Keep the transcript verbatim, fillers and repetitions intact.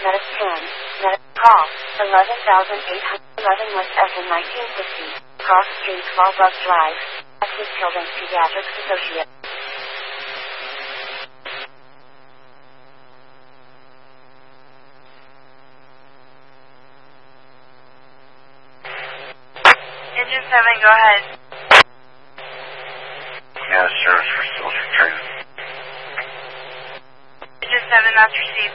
Medic ten. Medic call. eleven thousand eight hundred eleven West F in nineteen fifty. Cross Street, Fallbrook Drive. Texas Children's Pediatrics Associate. Engine seven, go ahead. Yeah, service for social training. Engine seven, that's received.